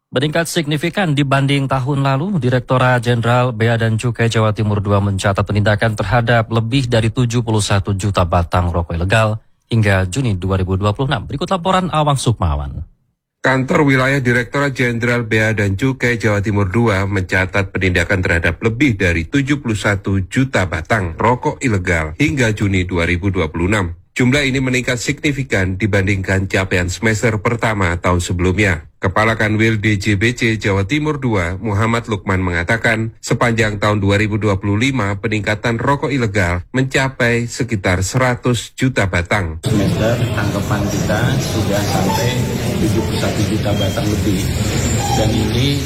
Meningkat signifikan dibanding tahun lalu, Direktorat Jenderal Bea dan Cukai Jawa Timur II mencatat penindakan terhadap lebih dari 71 juta batang rokok ilegal hingga Juni 2026. Berikut laporan Awang Sukmawan. Kantor Wilayah Direktorat Jenderal Bea dan Cukai Jawa Timur II mencatat penindakan terhadap lebih dari 71 juta batang rokok ilegal hingga Juni 2026. Jumlah ini meningkat signifikan dibandingkan capaian semester pertama tahun sebelumnya. Kepala Kanwil DJBC Jawa Timur II, Muhammad Lukman mengatakan, sepanjang tahun 2025 peningkatan rokok ilegal mencapai sekitar 100 juta batang. Semester tangkapan kita sudah sampai 71 juta batang lebih. Dan ini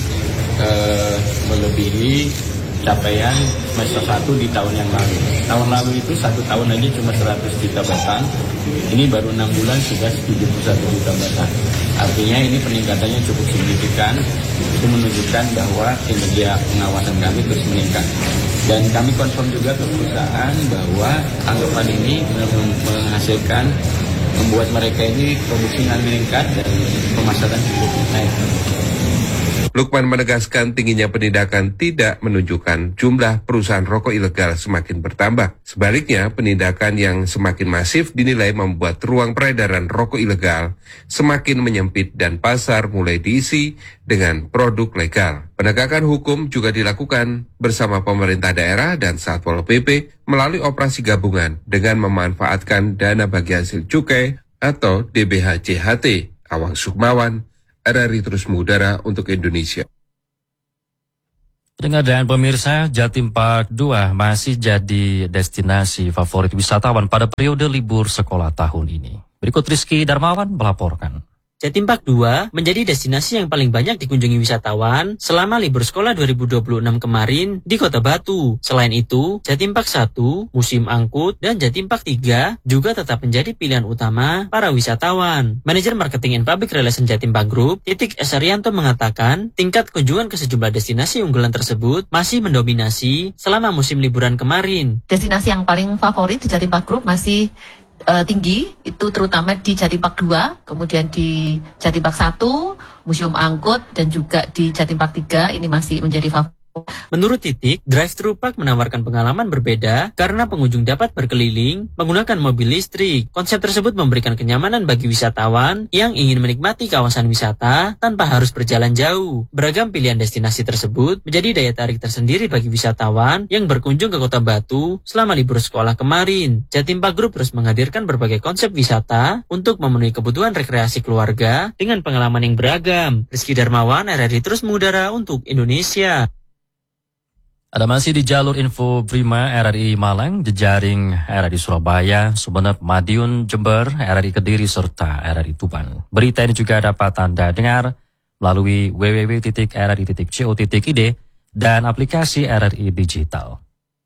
melebihi capaian semester 1 di tahun yang lalu. Tahun lalu itu 1 tahun aja cuma 100 juta batang. Ini baru 6 bulan sudah 71 juta batang. Artinya ini peningkatannya cukup signifikan. Itu menunjukkan bahwa kinerja pengawasan kami terus meningkat. Dan kami konfirm juga ke perusahaan bahwa anggapan ini menghasilkan, membuat mereka ini produksinya meningkat dan pemasaran cukup naik. Lukman menegaskan tingginya penindakan tidak menunjukkan jumlah perusahaan rokok ilegal semakin bertambah. Sebaliknya, penindakan yang semakin masif dinilai membuat ruang peredaran rokok ilegal semakin menyempit dan pasar mulai diisi dengan produk legal. Penegakan hukum juga dilakukan bersama pemerintah daerah dan Satpol PP melalui operasi gabungan dengan memanfaatkan dana bagi hasil cukai atau DBH-JHT. Awang Sukmawan, RRI Terus Mengudara untuk Indonesia. Pendengar dan pemirsa, Jatim Park 2 masih jadi destinasi favorit wisatawan pada periode libur sekolah tahun ini. Berikut Rizky Darmawan melaporkan. Jatim Park 2 menjadi destinasi yang paling banyak dikunjungi wisatawan selama libur sekolah 2026 kemarin di Kota Batu. Selain itu, Jatim Park 1, Museum Angkut, dan Jatim Park 3 juga tetap menjadi pilihan utama para wisatawan. Manajer Marketing and Public Relations Jatim Park Group, Titik S. Arianto mengatakan, tingkat kunjungan ke sejumlah destinasi unggulan tersebut masih mendominasi selama musim liburan kemarin. Destinasi yang paling favorit di Jatim Park Group masih tinggi, itu terutama di Jatim Park 2, kemudian di Jatim Park 1, Museum Angkut, dan juga di Jatim Park 3 ini masih menjadi favorit. Menurut Titik, drive-thru park menawarkan pengalaman berbeda karena pengunjung dapat berkeliling menggunakan mobil listrik. Konsep tersebut memberikan kenyamanan bagi wisatawan yang ingin menikmati kawasan wisata tanpa harus berjalan jauh. Beragam pilihan destinasi tersebut menjadi daya tarik tersendiri bagi wisatawan yang berkunjung ke Kota Batu selama libur sekolah kemarin. Jatim Park Group terus menghadirkan berbagai konsep wisata untuk memenuhi kebutuhan rekreasi keluarga dengan pengalaman yang beragam. Rizky Darmawan, RRI Terus Mengudara untuk Indonesia. Ada masih di jalur info Prima RRI Malang, jejaring RRI Surabaya, Sumeneb, Madiun, Jember, RRI Kediri, serta RRI Tuban. Berita ini juga dapat Anda dengar melalui www.rri.co.id dan aplikasi RRI Digital.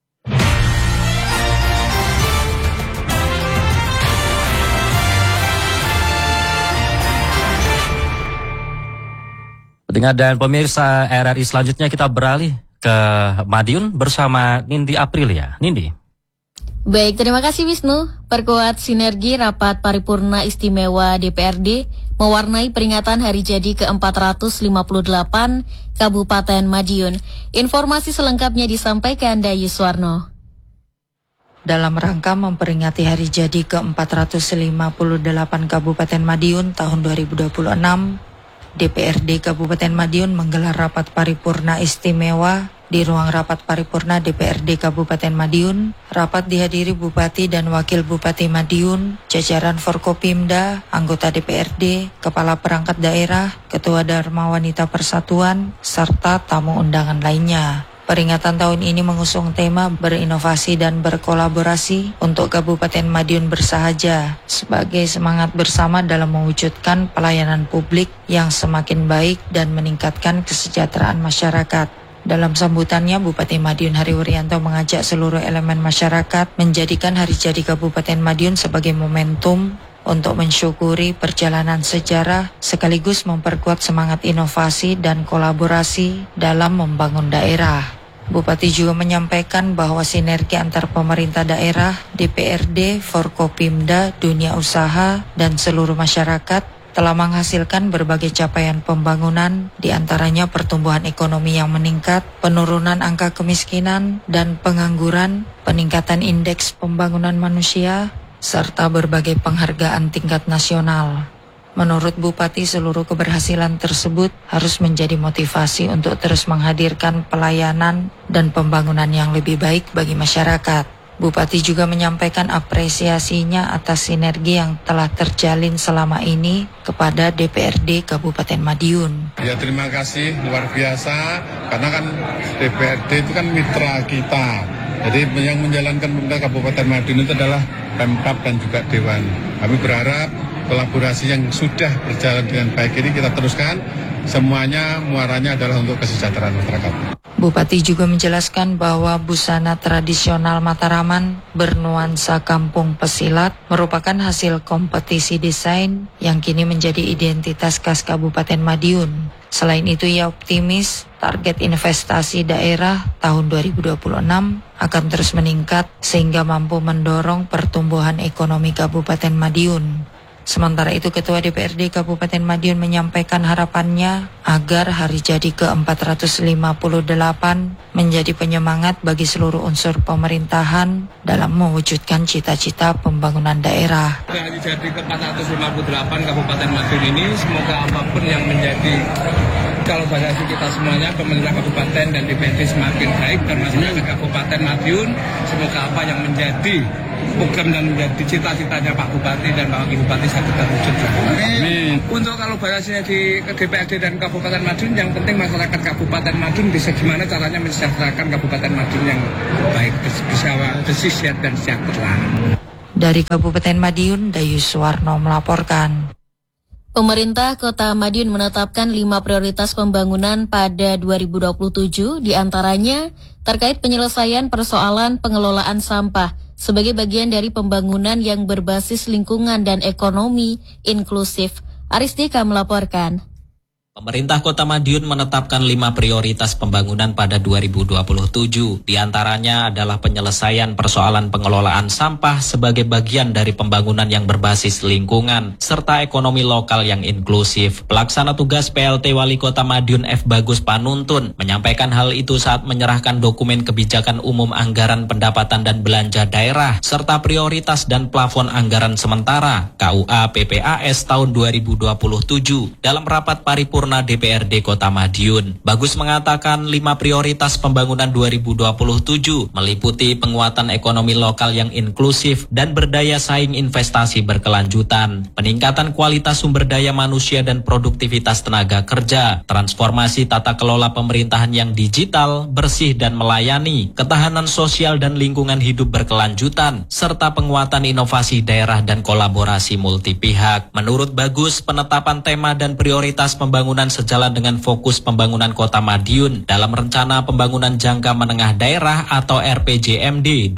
Pendengar dan pemirsa RRI, selanjutnya kita beralih ke Madiun bersama Nindi Aprilia. Nindi. Baik, terima kasih Wisnu. Perkuat sinergi rapat paripurna istimewa DPRD mewarnai peringatan hari jadi ke-458 Kabupaten Madiun. Informasi selengkapnya disampaikan Dayu Suwarno. Dalam rangka memperingati hari jadi ke-458 Kabupaten Madiun tahun 2026, DPRD Kabupaten Madiun menggelar rapat paripurna istimewa di ruang rapat paripurna DPRD Kabupaten Madiun. Rapat dihadiri Bupati dan Wakil Bupati Madiun, jajaran Forkopimda, anggota DPRD, Kepala Perangkat Daerah, Ketua Dharma Wanita Persatuan, serta tamu undangan lainnya. Peringatan tahun ini mengusung tema berinovasi dan berkolaborasi untuk Kabupaten Madiun bersahaja sebagai semangat bersama dalam mewujudkan pelayanan publik yang semakin baik dan meningkatkan kesejahteraan masyarakat. Dalam sambutannya, Bupati Madiun Hari Wuryanto mengajak seluruh elemen masyarakat menjadikan hari jadi Kabupaten Madiun sebagai momentum untuk mensyukuri perjalanan sejarah sekaligus memperkuat semangat inovasi dan kolaborasi dalam membangun daerah. Bupati juga menyampaikan bahwa sinergi antar pemerintah daerah, DPRD, Forkopimda, dunia usaha, dan seluruh masyarakat telah menghasilkan berbagai capaian pembangunan, diantaranya pertumbuhan ekonomi yang meningkat, penurunan angka kemiskinan dan pengangguran, peningkatan indeks pembangunan manusia, serta berbagai penghargaan tingkat nasional. Menurut Bupati, seluruh keberhasilan tersebut harus menjadi motivasi untuk terus menghadirkan pelayanan dan pembangunan yang lebih baik bagi masyarakat. Bupati juga menyampaikan apresiasinya atas sinergi yang telah terjalin selama ini kepada DPRD Kabupaten Madiun. Ya, terima kasih, luar biasa, karena kan DPRD itu kan mitra kita. Jadi yang menjalankan pemerintah Kabupaten Madiun itu adalah Pemkab dan juga Dewan. Kami berharap kolaborasi yang sudah berjalan dengan baik ini kita teruskan, semuanya muaranya adalah untuk kesejahteraan masyarakat. Bupati juga menjelaskan bahwa busana tradisional Mataraman bernuansa kampung pesilat merupakan hasil kompetisi desain yang kini menjadi identitas khas Kabupaten Madiun. Selain itu, ia optimis target investasi daerah tahun 2026 akan terus meningkat sehingga mampu mendorong pertumbuhan ekonomi Kabupaten Madiun. Sementara itu, Ketua DPRD Kabupaten Madiun menyampaikan harapannya agar hari jadi ke-458 menjadi penyemangat bagi seluruh unsur pemerintahan dalam mewujudkan cita-cita pembangunan daerah. Hari jadi ke-458 Kabupaten Madiun ini, semoga apapun yang menjadi kolaborasi kita semuanya, pemerintah kabupaten dan DPRD semakin baik dan masyarakat Kabupaten Madiun, semoga apa yang menjadi program dan menjadi cita-citanya Pak Bupati dan Pak Wakil Bupati bisa terwujud. Amin. Untuk kolaborasinya di DPRD dan Kabupaten Madiun, yang penting masyarakat Kabupaten Madiun bisa gimana caranya mensejahterakan Kabupaten Madiun yang baik, bisa bersih, sehat dan sejahtera. Dari Kabupaten Madiun, Dayu Suwarno melaporkan. Pemerintah Kota Madiun menetapkan 5 prioritas pembangunan pada 2027, diantaranya terkait penyelesaian persoalan pengelolaan sampah sebagai bagian dari pembangunan yang berbasis lingkungan dan ekonomi inklusif. Aristika melaporkan. Pemerintah Kota Madiun menetapkan 5 prioritas pembangunan pada 2027. Di antaranya adalah penyelesaian persoalan pengelolaan sampah sebagai bagian dari pembangunan yang berbasis lingkungan, serta ekonomi lokal yang inklusif. Pelaksana tugas PLT Wali Kota Madiun F. Bagus Panuntun menyampaikan hal itu saat menyerahkan dokumen kebijakan umum anggaran pendapatan dan belanja daerah, serta prioritas dan plafon anggaran sementara KUA PPAS tahun 2027 dalam rapat paripurna DPRD Kota Madiun. Bagus mengatakan 5 prioritas pembangunan 2027 meliputi penguatan ekonomi lokal yang inklusif dan berdaya saing investasi berkelanjutan, peningkatan kualitas sumber daya manusia dan produktivitas tenaga kerja, transformasi tata kelola pemerintahan yang digital, bersih dan melayani, ketahanan sosial dan lingkungan hidup berkelanjutan, serta penguatan inovasi daerah dan kolaborasi multi pihak. Menurut Bagus, penetapan tema dan prioritas pembangunan sejalan dengan fokus pembangunan Kota Madiun dalam Rencana Pembangunan Jangka Menengah Daerah atau RPJMD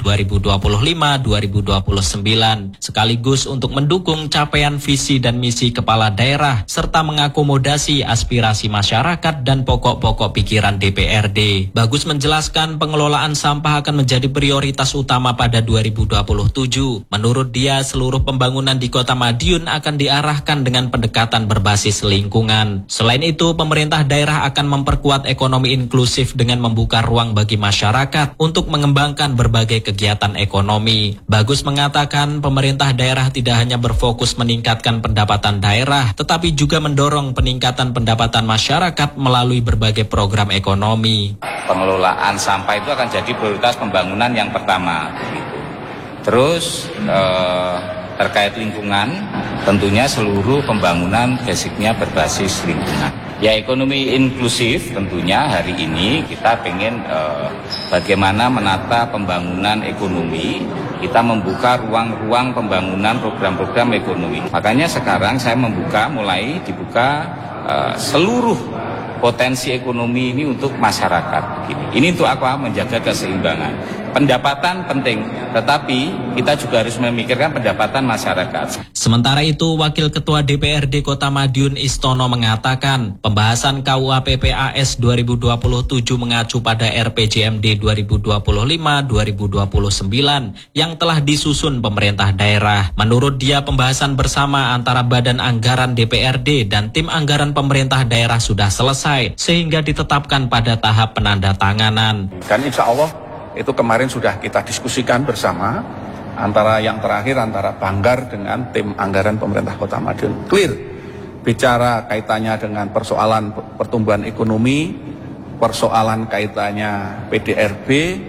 2025-2029, sekaligus untuk mendukung capaian visi dan misi kepala daerah serta mengakomodasi aspirasi masyarakat dan pokok-pokok pikiran DPRD. Bagus menjelaskan pengelolaan sampah akan menjadi prioritas utama pada 2027. Menurut dia, seluruh pembangunan di Kota Madiun akan diarahkan dengan pendekatan berbasis lingkungan. Selain itu, pemerintah daerah akan memperkuat ekonomi inklusif dengan membuka ruang bagi masyarakat untuk mengembangkan berbagai kegiatan ekonomi. Bagus mengatakan pemerintah daerah tidak hanya berfokus meningkatkan pendapatan daerah, tetapi juga mendorong peningkatan pendapatan masyarakat melalui berbagai program ekonomi. Pengelolaan sampah itu akan jadi prioritas pembangunan yang pertama. Terus terkait lingkungan, tentunya seluruh pembangunan basicnya berbasis lingkungan. Ya, ekonomi inklusif tentunya hari ini kita pengen bagaimana menata pembangunan ekonomi, kita membuka ruang-ruang pembangunan program-program ekonomi. Makanya sekarang saya mulai dibuka seluruh potensi ekonomi ini untuk masyarakat. Ini untuk apa? Menjaga keseimbangan. Pendapatan penting, tetapi kita juga harus memikirkan pendapatan masyarakat. Sementara itu, Wakil Ketua DPRD Kota Madiun Istono mengatakan, pembahasan KUA PPAS 2027 mengacu pada RPJMD 2025-2029 yang telah disusun pemerintah daerah. Menurut dia, pembahasan bersama antara Badan Anggaran DPRD dan tim anggaran pemerintah daerah sudah selesai, sehingga ditetapkan pada tahap penandatanganan. Dan insya Allah itu kemarin sudah kita diskusikan bersama antara yang terakhir antara Banggar dengan tim anggaran pemerintah Kota Madiun. Clear bicara kaitannya dengan persoalan pertumbuhan ekonomi, persoalan kaitannya PDRB,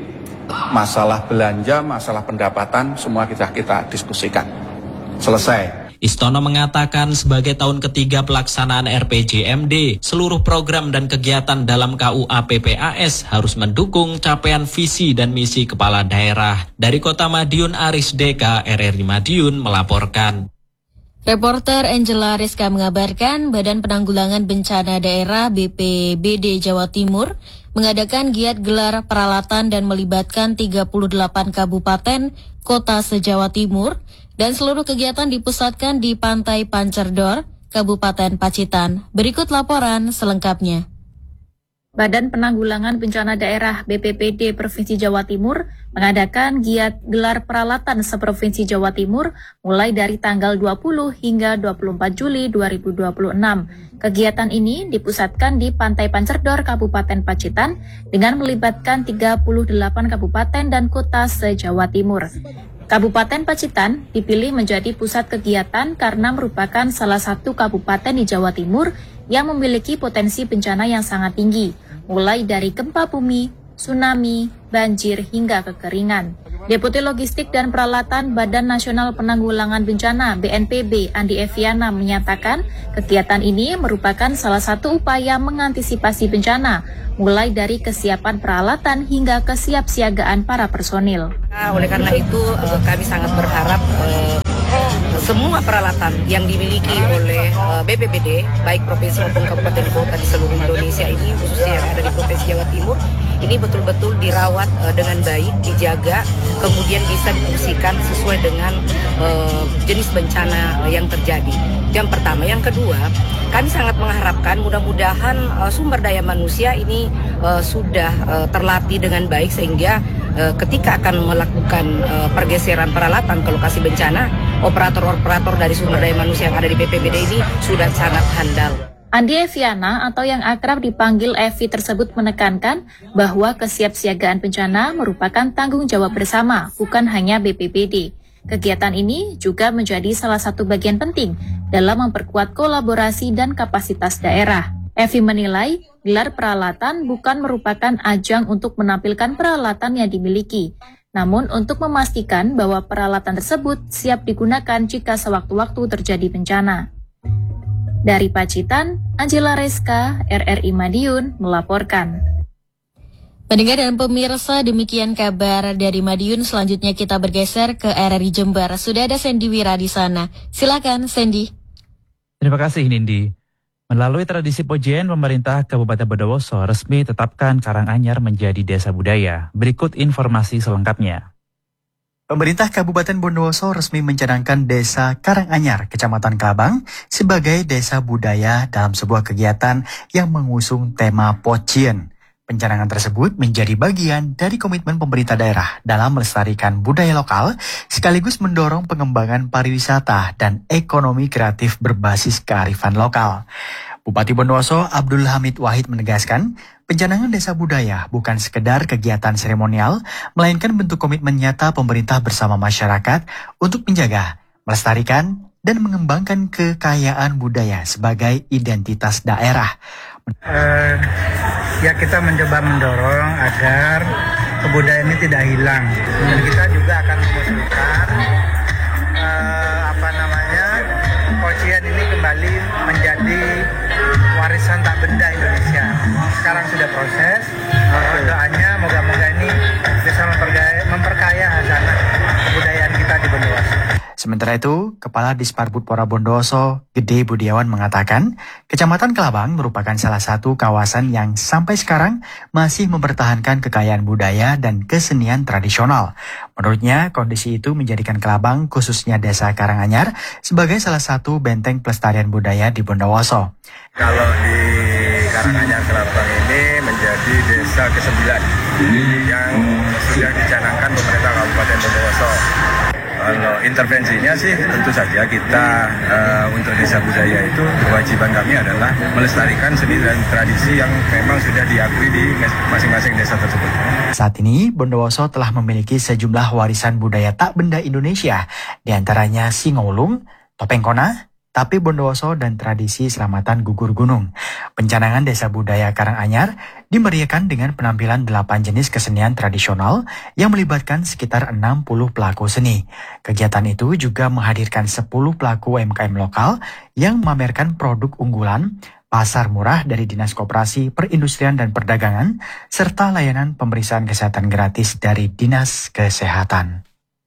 masalah belanja, masalah pendapatan, semua kita diskusikan. Selesai. Istono mengatakan sebagai tahun ketiga pelaksanaan RPJMD, seluruh program dan kegiatan dalam KUA PPAS harus mendukung capaian visi dan misi kepala daerah. Dari Kota Madiun, Aris Deka, RRI Madiun melaporkan. Reporter Angela Rizka mengabarkan Badan Penanggulangan Bencana Daerah BPBD Jawa Timur mengadakan giat gelar peralatan dan melibatkan 38 kabupaten kota se-Jawa Timur dan seluruh kegiatan dipusatkan di Pantai Pancerdor, Kabupaten Pacitan. Berikut laporan selengkapnya. Badan Penanggulangan Bencana Daerah BPBD Provinsi Jawa Timur mengadakan giat gelar peralatan seprovinsi Jawa Timur mulai dari tanggal 20 hingga 24 Juli 2026. Kegiatan ini dipusatkan di Pantai Pancerdor, Kabupaten Pacitan dengan melibatkan 38 kabupaten dan kota se-Jawa Timur. Kabupaten Pacitan dipilih menjadi pusat kegiatan karena merupakan salah satu kabupaten di Jawa Timur yang memiliki potensi bencana yang sangat tinggi, mulai dari gempa bumi, tsunami, banjir, hingga kekeringan. Deputi Logistik dan Peralatan Badan Nasional Penanggulangan Bencana BNPB Andi Eviana menyatakan kegiatan ini merupakan salah satu upaya mengantisipasi bencana, mulai dari kesiapan peralatan hingga kesiapsiagaan para personil. Oleh karena itu kami sangat berharap semua peralatan yang dimiliki oleh BPBD, baik provinsi maupun kabupaten kota di seluruh Indonesia ini, khususnya yang ada di Provinsi Jawa Timur, ini betul-betul dirawat dengan baik, dijaga, kemudian bisa difungsikan sesuai dengan jenis bencana yang terjadi. Yang pertama. Yang kedua, kami sangat mengharapkan mudah-mudahan sumber daya manusia ini sudah terlatih dengan baik sehingga ketika akan melakukan pergeseran peralatan ke lokasi bencana, operator-operator dari sumber daya manusia yang ada di BPBD ini sudah sangat handal. Andi Eviana atau yang akrab dipanggil Evi tersebut menekankan bahwa kesiapsiagaan bencana merupakan tanggung jawab bersama, bukan hanya BPBD. Kegiatan ini juga menjadi salah satu bagian penting dalam memperkuat kolaborasi dan kapasitas daerah. Evi menilai gelar peralatan bukan merupakan ajang untuk menampilkan peralatan yang dimiliki, namun untuk memastikan bahwa peralatan tersebut siap digunakan jika sewaktu-waktu terjadi bencana. Dari Pacitan, Angela Rizka, RRI Madiun melaporkan. Pendengar dan pemirsa, demikian kabar dari Madiun. Selanjutnya kita bergeser ke RRI Jember. Sudah ada Sandy Wira di sana. Silakan, Sandy. Terima kasih, Nindi. Melalui tradisi pujian, pemerintah Kabupaten Bondowoso resmi tetapkan Karanganyar menjadi desa budaya. Berikut informasi selengkapnya. Pemerintah Kabupaten Bondowoso resmi mencadangkan Desa Karanganyar, Kecamatan Kelabang, sebagai desa budaya dalam sebuah kegiatan yang mengusung tema Pocien. Pencanangan tersebut menjadi bagian dari komitmen pemerintah daerah dalam melestarikan budaya lokal, sekaligus mendorong pengembangan pariwisata dan ekonomi kreatif berbasis kearifan lokal. Bupati Bondowoso Abdul Hamid Wahid menegaskan, pencanangan desa budaya bukan sekedar kegiatan seremonial, melainkan bentuk komitmen nyata pemerintah bersama masyarakat untuk menjaga, melestarikan, dan mengembangkan kekayaan budaya sebagai identitas daerah. Ya, kita mencoba mendorong agar kebudayaan ini tidak hilang, dan kita juga akan mengusulkan Pocien ini kembali menjadi warisan tak benda Indonesia. Sekarang sudah proses, doanya moga-moga ini bisa memperkaya hazanah kebudayaan kita di Bondowoso. Sementara itu, Kepala Disparbudpora Bondowoso, Gede Budiawan mengatakan, Kecamatan Kelabang merupakan salah satu kawasan yang sampai sekarang masih mempertahankan kekayaan budaya dan kesenian tradisional. Menurutnya, kondisi itu menjadikan Kelabang, khususnya Desa Karanganyar, sebagai salah satu benteng pelestarian budaya di Bondowoso. Kalau di Karanganyar Kelabang ini menjadi desa ke-9 yang sudah dicanangkan pemerintah Kabupaten Bondowoso. Kalau intervensinya sih tentu saja kita untuk desa budaya itu kewajiban kami adalah melestarikan seni dan tradisi yang memang sudah diakui di masing-masing desa tersebut. Saat ini, Bondowoso telah memiliki sejumlah warisan budaya tak benda Indonesia, diantaranya Singolung, Topeng Kona, Tape Bondowoso, dan tradisi selamatan gugur gunung. Pencanangan Desa Budaya Karanganyar dimeriahkan dengan penampilan 8 jenis kesenian tradisional yang melibatkan sekitar 60 pelaku seni. Kegiatan itu juga menghadirkan 10 pelaku UMKM lokal yang memamerkan produk unggulan, pasar murah dari Dinas Koperasi, Perindustrian dan Perdagangan, serta layanan pemeriksaan kesehatan gratis dari Dinas Kesehatan.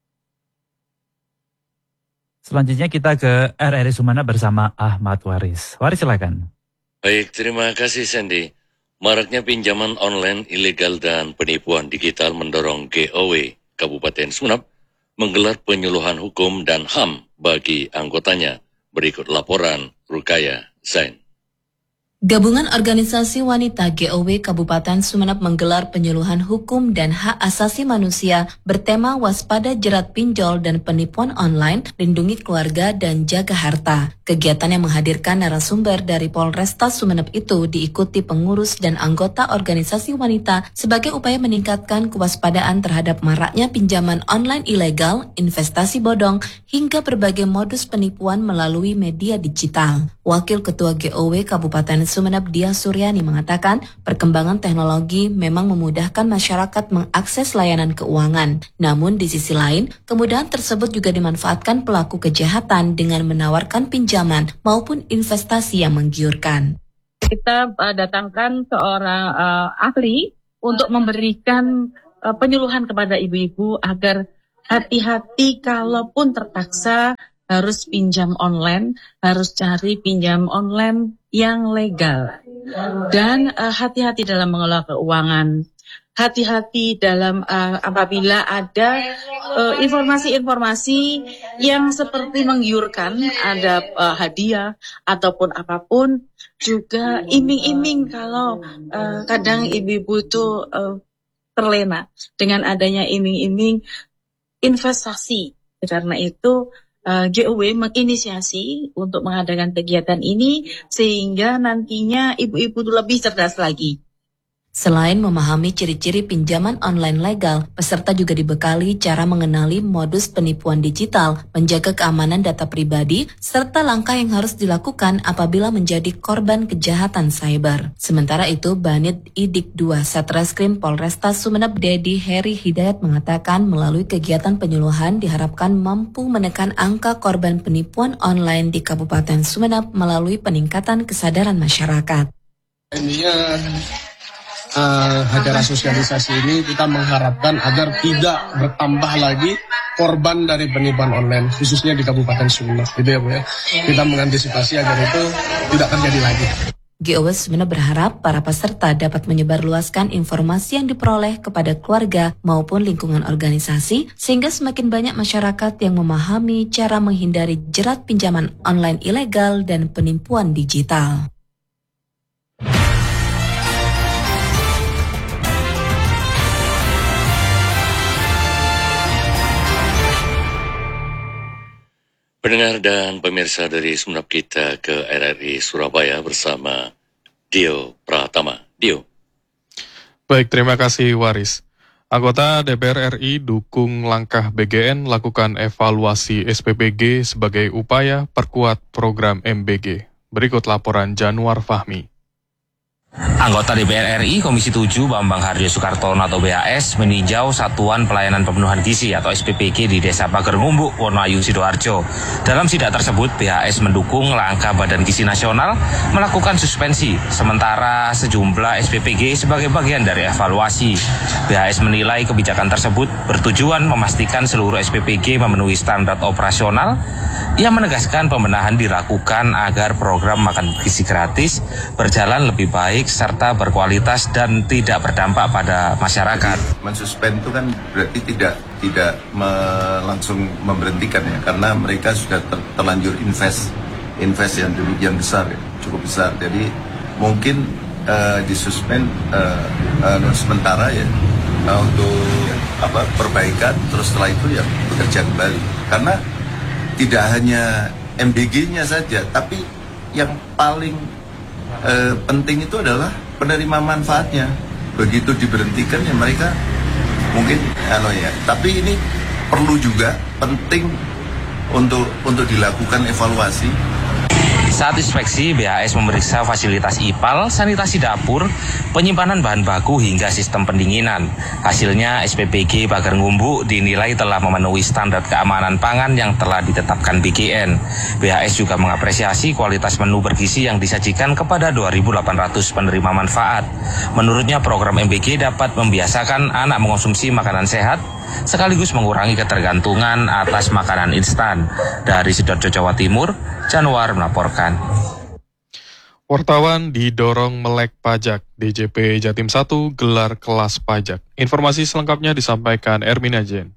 Selanjutnya kita ke RRI Sumeneb bersama Ahmad Waris. Waris silakan. Baik, terima kasih Sandy. Maraknya pinjaman online ilegal dan penipuan digital mendorong GOW Kabupaten Sumeneb menggelar penyuluhan hukum dan HAM bagi anggotanya. Berikut laporan Rukaya Zain. Gabungan Organisasi Wanita GOW Kabupaten Sumeneb menggelar penyuluhan hukum dan hak asasi manusia bertema waspada jerat pinjol dan penipuan online, lindungi keluarga dan jaga harta. Kegiatan yang menghadirkan narasumber dari Polresta Sumeneb itu diikuti pengurus dan anggota organisasi wanita sebagai upaya meningkatkan kewaspadaan terhadap maraknya pinjaman online ilegal, investasi bodong, hingga berbagai modus penipuan melalui media digital. Wakil Ketua GOW Kabupaten Sumeneb Dia Suryani mengatakan perkembangan teknologi memang memudahkan masyarakat mengakses layanan keuangan. Namun di sisi lain, kemudahan tersebut juga dimanfaatkan pelaku kejahatan dengan menawarkan pinjaman maupun investasi yang menggiurkan. Kita datangkan seorang ahli untuk memberikan penyuluhan kepada ibu-ibu agar hati-hati kalaupun terpaksa harus pinjam online, harus cari pinjam online yang legal. Dan hati-hati dalam mengelola keuangan. Hati-hati dalam apabila ada informasi-informasi yang seperti menggiurkan, ada hadiah ataupun apapun, juga iming-iming kalau kadang ibu-ibu itu terlena dengan adanya iming-iming investasi. Karena itu GOW menginisiasi untuk mengadakan kegiatan ini sehingga nantinya ibu-ibu lebih cerdas lagi. Selain memahami ciri-ciri pinjaman online legal, peserta juga dibekali cara mengenali modus penipuan digital, menjaga keamanan data pribadi, serta langkah yang harus dilakukan apabila menjadi korban kejahatan cyber. Sementara itu, Banit Idik 2 Satreskrim Polresta Sumeneb Dedi Heri Hidayat mengatakan melalui kegiatan penyuluhan diharapkan mampu menekan angka korban penipuan online di Kabupaten Sumeneb melalui peningkatan kesadaran masyarakat. Acara sosialisasi ini kita mengharapkan agar tidak bertambah lagi korban dari penipuan online, khususnya di Kabupaten Sumeneb, gitu ya Bu ya. Kita mengantisipasi agar itu tidak terjadi lagi. GOW Sumeneb berharap para peserta dapat menyebarluaskan informasi yang diperoleh kepada keluarga maupun lingkungan organisasi, sehingga semakin banyak masyarakat yang memahami cara menghindari jerat pinjaman online ilegal dan penipuan digital. Pendengar dan pemirsa dari Sumeneb, kita ke RRI Surabaya bersama Dio Pratama. Dio. Baik, terima kasih Waris. Anggota DPR RI dukung langkah BGN lakukan evaluasi SPPG sebagai upaya perkuat program MBG. Berikut laporan Januar Fahmi. Anggota DPR RI Komisi 7 Bambang Harjo Soekartono atau BHS meninjau Satuan Pelayanan Pemenuhan Gizi atau SPPG di Desa Pager Ngumbuk, Wonoayu, Sidoarjo. Dalam sidak tersebut, BHS mendukung langkah Badan Gizi Nasional melakukan suspensi sementara sejumlah SPPG sebagai bagian dari evaluasi. BHS menilai kebijakan tersebut bertujuan memastikan seluruh SPPG memenuhi standar operasional. Ia menegaskan pembenahan dilakukan agar program makan gizi gratis berjalan lebih baik serta berkualitas dan tidak berdampak pada masyarakat. Mensuspend itu kan berarti tidak langsung memberhentikan ya, karena mereka sudah terlanjur invest yang demikian besar, ya, cukup besar. Jadi mungkin disuspend sementara ya untuk perbaikan, terus setelah itu ya bekerja kembali. Karena tidak hanya MDG-nya saja, tapi yang paling penting itu adalah penerima manfaatnya. Begitu diberhentikan ya mereka mungkin tapi ini perlu juga penting untuk dilakukan evaluasi. Saat inspeksi, BHS memeriksa fasilitas IPAL, sanitasi dapur, penyimpanan bahan baku hingga sistem pendinginan. Hasilnya SPPG Pager Ngumbuk dinilai telah memenuhi standar keamanan pangan yang telah ditetapkan BGN. BHS juga mengapresiasi kualitas menu bergizi yang disajikan kepada 2.800 penerima manfaat. Menurutnya program MBG dapat membiasakan anak mengonsumsi makanan sehat, sekaligus mengurangi ketergantungan atas makanan instan. Dari Sidoarjo, Jawa Timur, Januar melaporkan. Wartawan didorong melek pajak. DJP Jatim 1 gelar kelas pajak. Informasi selengkapnya disampaikan Ermina Jen.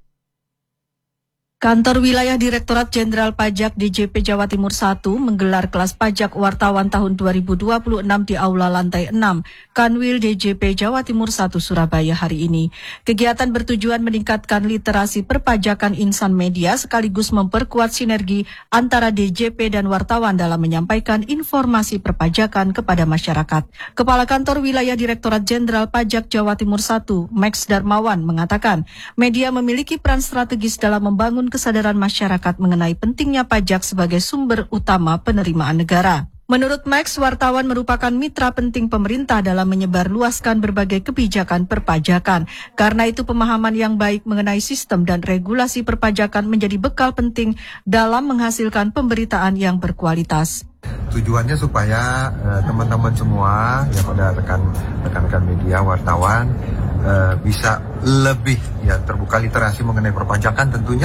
Kantor Wilayah Direktorat Jenderal Pajak DJP Jawa Timur 1 menggelar kelas pajak wartawan tahun 2026 di Aula Lantai 6, Kanwil DJP Jawa Timur 1 Surabaya hari ini. Kegiatan bertujuan meningkatkan literasi perpajakan insan media sekaligus memperkuat sinergi antara DJP dan wartawan dalam menyampaikan informasi perpajakan kepada masyarakat. Kepala Kantor Wilayah Direktorat Jenderal Pajak Jawa Timur 1, Max Darmawan, mengatakan media memiliki peran strategis dalam membangun kesadaran masyarakat mengenai pentingnya pajak sebagai sumber utama penerimaan negara. Menurut Max, wartawan merupakan mitra penting pemerintah dalam menyebarluaskan berbagai kebijakan perpajakan. Karena itu pemahaman yang baik mengenai sistem dan regulasi perpajakan menjadi bekal penting dalam menghasilkan pemberitaan yang berkualitas. Tujuannya supaya teman-teman semua, ya pada rekan-rekan media, wartawan, bisa lebih terbuka literasi mengenai perpajakan tentunya,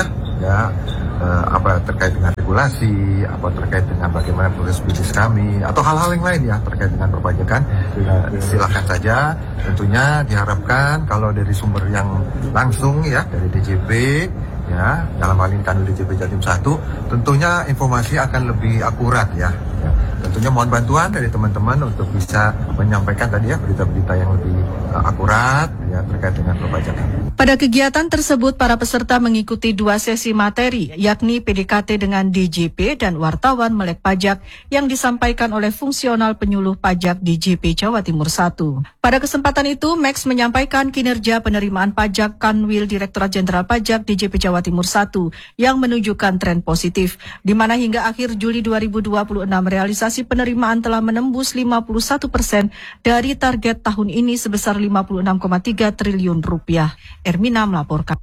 terkait dengan regulasi, terkait dengan bagaimana proses bisnis kami, atau hal-hal yang lain terkait dengan perpajakan. Silakan saja, tentunya diharapkan kalau dari sumber yang langsung dari DJP, dalam hal ini Kanwil DJP Jatim 1, tentunya informasi akan lebih akurat Tentunya mohon bantuan dari teman-teman untuk bisa menyampaikan tadi berita-berita yang lebih akurat terkait dengan perpajakan. Pada kegiatan tersebut, para peserta mengikuti 2 sesi materi, yakni PDKT dengan DJP dan wartawan melek pajak yang disampaikan oleh fungsional penyuluh pajak DJP Jawa Timur 1. Pada kesempatan itu, Max menyampaikan kinerja penerimaan pajak Kanwil Direktorat Jenderal Pajak DJP Jawa Timur 1 yang menunjukkan tren positif, di mana hingga akhir Juli 2026 realisasi penerimaan telah menembus 51% dari target tahun ini sebesar 56,3 triliun rupiah. Ermina melaporkan.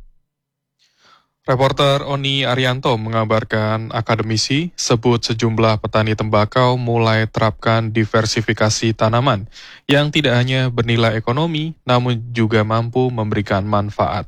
Reporter Oni Arianto mengabarkan akademisi sebut sejumlah petani tembakau mulai terapkan diversifikasi tanaman yang tidak hanya bernilai ekonomi namun juga mampu memberikan manfaat.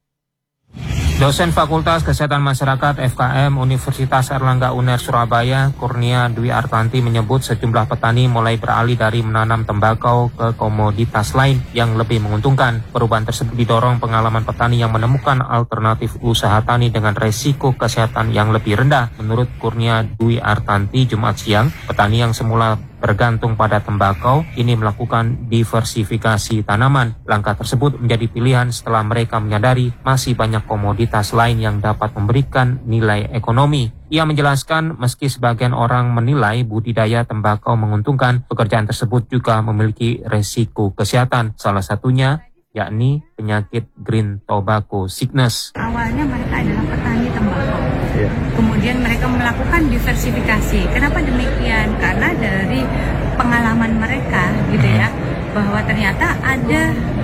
Dosen Fakultas Kesehatan Masyarakat FKM Universitas Erlangga UNER Surabaya, Kurnia Dwi Artanti menyebut sejumlah petani mulai beralih dari menanam tembakau ke komoditas lain yang lebih menguntungkan. Perubahan tersebut didorong pengalaman petani yang menemukan alternatif usaha tani dengan resiko kesehatan yang lebih rendah. Menurut Kurnia Dwi Artanti Jumat siang, petani yang semula bergantung pada tembakau ini melakukan diversifikasi tanaman. Langkah tersebut menjadi pilihan setelah mereka menyadari masih banyak komoditas lain yang dapat memberikan nilai ekonomi. Ia menjelaskan meski sebagian orang menilai budidaya tembakau menguntungkan, pekerjaan tersebut juga memiliki resiko kesehatan. Salah satunya yakni penyakit green tobacco sickness. Awalnya mereka adalah petani tembakau. Kemudian mereka melakukan diversifikasi. Kenapa demikian? Karena dari pengalaman mereka bahwa ternyata ada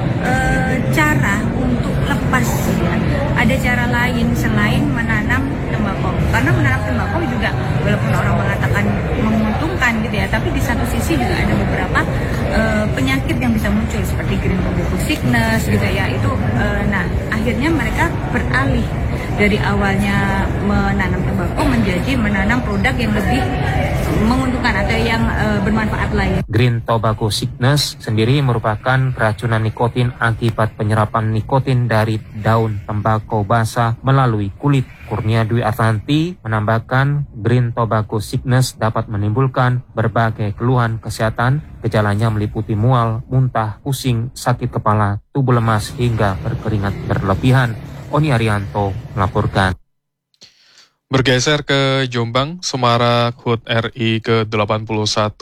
cara untuk lepas ya. Ada cara lain selain menanam tembakau. Karena menanam tembakau juga walaupun orang mengatakan menguntungkan gitu ya, tapi di satu sisi juga ada beberapa penyakit yang bisa muncul seperti green tobacco sickness gitu ya. Itu nah akhirnya mereka beralih dari awalnya menanam tembakau menjadi menanam produk yang lebih menguntungkan atau yang bermanfaat lain. Green tobacco sickness sendiri merupakan keracunan nikotin akibat penyerapan nikotin dari daun tembakau basah melalui kulit. Kurnia Dwi Artanti menambahkan green tobacco sickness dapat menimbulkan berbagai keluhan kesehatan. Gejalanya meliputi mual, muntah, pusing, sakit kepala, tubuh lemas hingga berkeringat berlebihan. Oni Arianto melaporkan. Bergeser ke Jombang, Semarak HUT RI ke-81,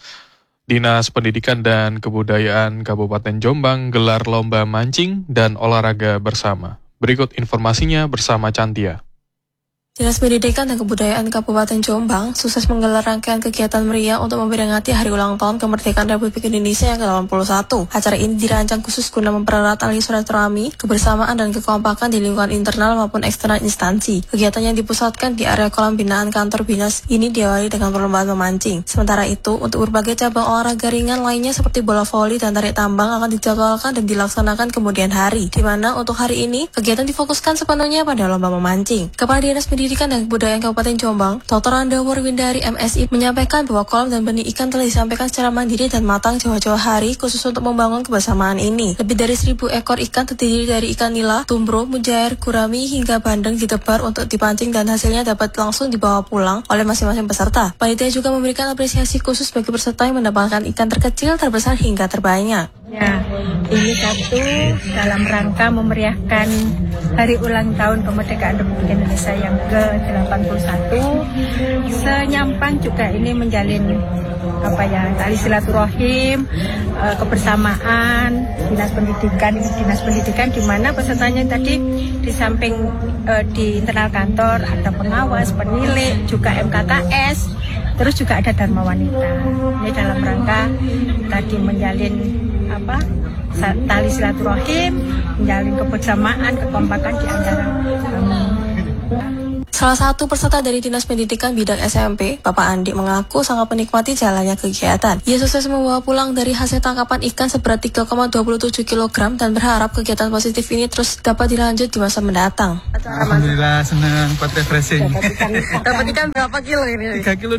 Dinas Pendidikan dan Kebudayaan Kabupaten Jombang gelar lomba mancing dan olahraga bersama. Berikut informasinya bersama Cantia. Dinas Pendidikan dan Kebudayaan Kabupaten Jombang sukses menggelar rangkaian kegiatan meriah untuk memperingati Hari Ulang Tahun Kemerdekaan Republik Indonesia yang ke-81. Acara ini dirancang khusus guna mempererat tali silaturahmi, kebersamaan dan kekompakan di lingkungan internal maupun eksternal instansi. Kegiatan yang dipusatkan di area kolam binaan kantor Binas ini diawali dengan perlombaan memancing. Sementara itu, untuk berbagai cabang olahraga ringan lainnya seperti bola voli dan tarik tambang akan dijadwalkan dan dilaksanakan kemudian hari, di mana untuk hari ini kegiatan difokuskan sepenuhnya pada lomba memancing. Kepala Dinas Pendidikan dan Kebudayaan Kabupaten Jombang, Dr. Anda Wurwindari MSI menyampaikan bahwa kolam dan benih ikan telah disampaikan secara mandiri dan matang jauh-jauh hari khusus untuk membangun kebersamaan ini. Lebih dari 1.000 ekor ikan terdiri dari ikan nila, tumbro, mujair, gurami hingga bandeng ditebar untuk dipancing dan hasilnya dapat langsung dibawa pulang oleh masing-masing peserta. Panitia juga memberikan apresiasi khusus bagi peserta yang mendapatkan ikan terkecil, terbesar hingga terbanyak. Ya, ini satu dalam rangka memeriahkan Hari Ulang Tahun Kemerdekaan Republik Indonesia yang ke-81. Senyampang juga ini menjalin tali silaturahim, kebersamaan Dinas Pendidikan di mana pesertanya tadi di samping di internal kantor ada pengawas, penilik, juga MKKS, terus juga ada Dharma Wanita. Ini dalam rangka tadi menjalin tali silaturahim, menjalin kebersamaan, kekompakan di antara kami. Salah satu peserta dari Dinas Pendidikan bidang SMP, Bapak Andi mengaku sangat menikmati jalannya kegiatan. Ia sukses membawa pulang dari hasil tangkapan ikan seberat 3,27 kg dan berharap kegiatan positif ini terus dapat dilanjut di masa mendatang. Alhamdulillah senang buat refreshing. Dapat ikan berapa kilo ini? 3 kilo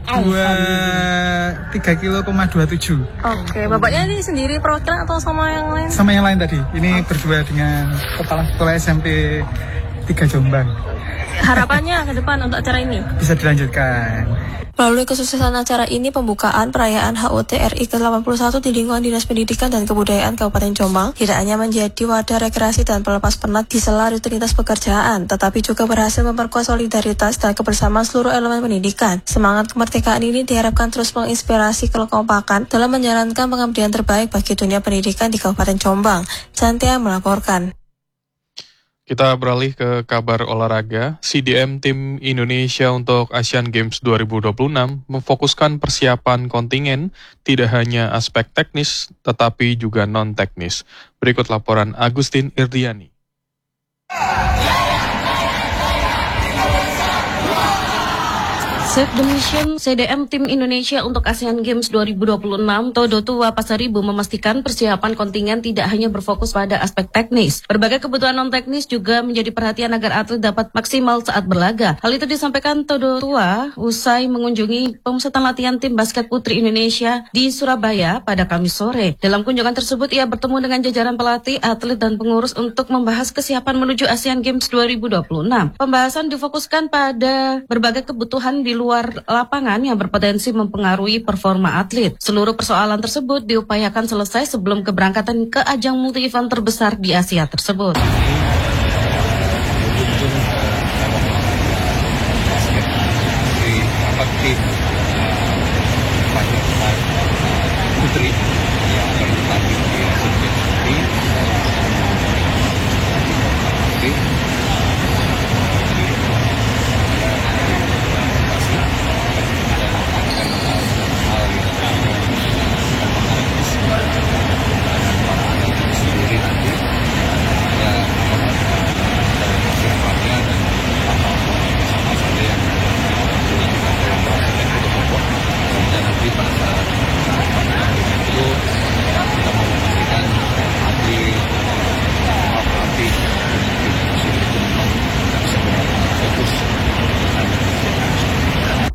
3,27. Oke, Bapaknya ini sendiri perwakilan atau sama yang lain? Sama yang lain tadi. Ini berdua dengan Kepala Sekolah SMP 3 Jombang. Harapannya ke depan untuk acara ini? Bisa dilanjutkan. Melalui kesuksesan acara ini, pembukaan perayaan HUT RI ke-81 di lingkungan Dinas Pendidikan dan Kebudayaan Kabupaten Jombang tidak hanya menjadi wadah rekreasi dan pelepas penat di sela rutinitas pekerjaan, tetapi juga berhasil memperkuat solidaritas dan kebersamaan seluruh elemen pendidikan. Semangat kemerdekaan ini diharapkan terus menginspirasi kekompakan dalam menjalankan pengabdian terbaik bagi dunia pendidikan di Kabupaten Jombang. Cantia melaporkan. Kita beralih ke kabar olahraga. CDM Tim Indonesia untuk Asian Games 2026 memfokuskan persiapan kontingen tidak hanya aspek teknis, tetapi juga non-teknis. Berikut laporan Agustin Irdiani. Save the Mission CDM Tim Indonesia untuk ASEAN Games 2026 Todo Tua Pasaribu memastikan persiapan kontingen tidak hanya berfokus pada aspek teknis. Berbagai kebutuhan non-teknis juga menjadi perhatian agar atlet dapat maksimal saat berlaga. Hal itu disampaikan Todo Tua usai mengunjungi pemusatan latihan tim basket putri Indonesia di Surabaya pada Kamis sore. Dalam kunjungan tersebut ia bertemu dengan jajaran pelatih, atlet dan pengurus untuk membahas kesiapan menuju ASEAN Games 2026. Pembahasan difokuskan pada berbagai kebutuhan di luar lapangan yang berpotensi mempengaruhi performa atlet. Seluruh persoalan tersebut diupayakan selesai sebelum keberangkatan ke ajang multi-event terbesar di Asia tersebut.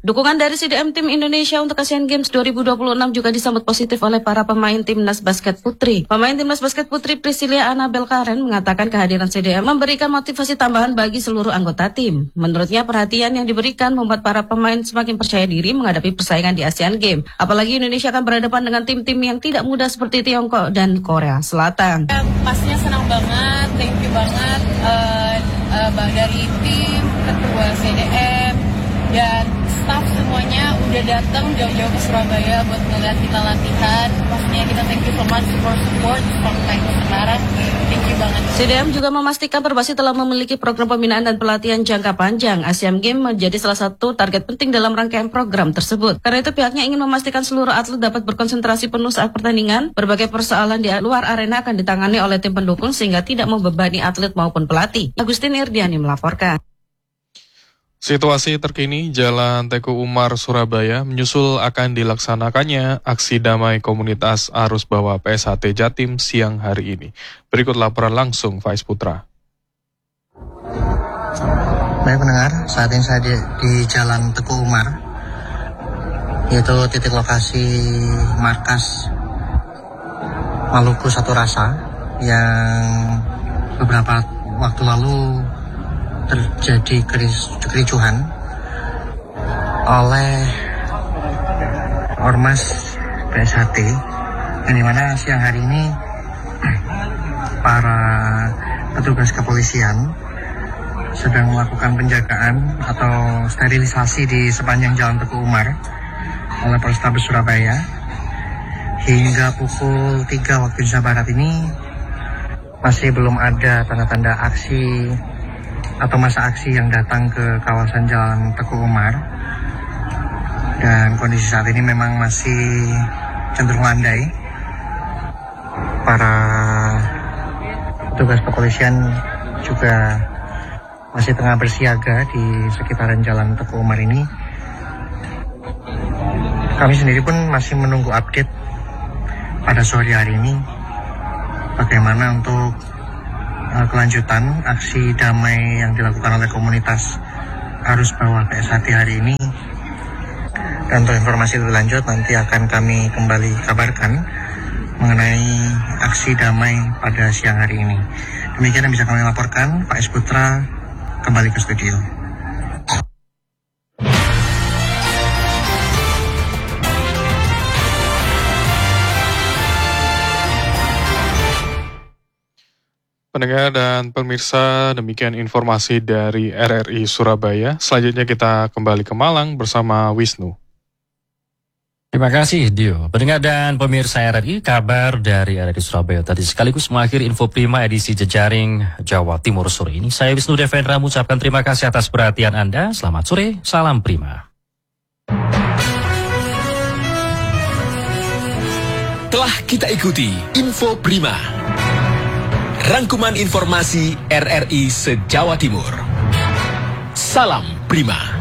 Dukungan dari CDM Tim Indonesia untuk Asian Games 2026 juga disambut positif oleh para pemain Timnas Basket Putri. Pemain Timnas Basket Putri Priscilia Anabel Karen mengatakan kehadiran CDM memberikan motivasi tambahan bagi seluruh anggota tim. Menurutnya perhatian yang diberikan membuat para pemain semakin percaya diri menghadapi persaingan di Asian Games. Apalagi Indonesia akan berhadapan dengan tim-tim yang tidak mudah seperti Tiongkok dan Korea Selatan. Pastinya senang banget, thank you banget dari tim, ketua CDM, dan staff semuanya udah datang jauh-jauh ke Surabaya buat ngeliat kita latihan. Pastinya kita thank you so much for support sampai sekarang. Thank you banget. CDM juga memastikan Perbasi telah memiliki program pembinaan dan pelatihan jangka panjang. Asian Games menjadi salah satu target penting dalam rangkaian program tersebut. Karena itu pihaknya ingin memastikan seluruh atlet dapat berkonsentrasi penuh saat pertandingan. Berbagai persoalan di luar arena akan ditangani oleh tim pendukung sehingga tidak membebani atlet maupun pelatih. Agustin Irdiani melaporkan. Situasi terkini Jalan Teguh Umar, Surabaya menyusul akan dilaksanakannya aksi damai komunitas arus bawah PSHT Jatim siang hari ini. Berikut laporan langsung Faiz Putra. Baik pendengar, saat ini saya di Jalan Teguh Umar, yaitu titik lokasi markas Maluku Satu Rasa yang beberapa waktu lalu terjadi kericuhan oleh Ormas PSHT, yang dimana siang hari ini para petugas kepolisian sedang melakukan penjagaan atau sterilisasi di sepanjang Jalan Teguh Umar oleh Polrestabes Surabaya. Hingga pukul 3 waktu Indonesia Barat ini masih belum ada tanda-tanda aksi atau masa aksi yang datang ke kawasan Jalan Teguh Umar, dan kondisi saat ini memang masih cenderung landai. Para petugas kepolisian juga masih tengah bersiaga di sekitaran Jalan Teguh Umar ini. Kami sendiri pun masih menunggu update pada sore hari ini bagaimana untuk kelanjutan aksi damai yang dilakukan oleh komunitas arus bawah PSHT hari ini. Dan untuk informasi lebih lanjut nanti akan kami kembali kabarkan mengenai aksi damai pada siang hari ini. Demikian yang bisa kami laporkan. Pak S. Putra kembali ke studio. Pendengar dan pemirsa, demikian informasi dari RRI Surabaya. Selanjutnya kita kembali ke Malang bersama Wisnu. Terima kasih Dio. Pendengar dan pemirsa RRI, kabar dari RRI Surabaya tadi sekaligus mengakhiri Info Prima edisi Jejaring Jawa Timur sore ini. Saya Wisnu Devendra mengucapkan terima kasih atas perhatian Anda. Selamat sore, salam Prima. Telah kita ikuti Info Prima, rangkuman informasi RRI se-Jawa Timur. Salam Prima.